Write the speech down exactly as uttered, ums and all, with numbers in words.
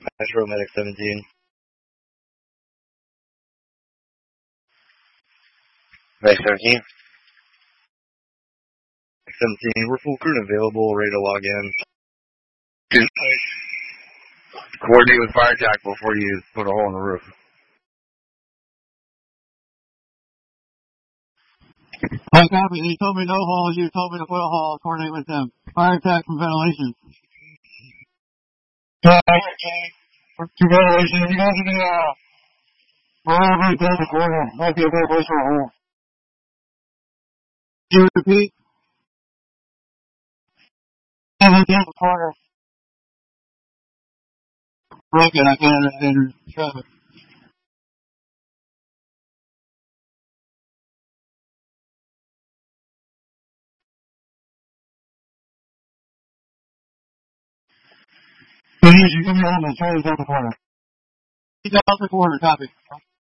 Metro Medic seventeen. Medic seventeen. seventeen, we're full crew and available, ready to log in. Good. Coordinate with fire attack before you put a hole in the roof. I copy. He told me no holes. You told me to put a hole. Coordinate with them. Fire attack from ventilation. Yeah, to ventilation. You guys are the, uh, wherever you build the corner. Might be a good place for a hole. Can you repeat? Yeah, we build the corner. Broken. I can't understand traffic. Please, you give me all my trains out the corner. He's out the corner, copy.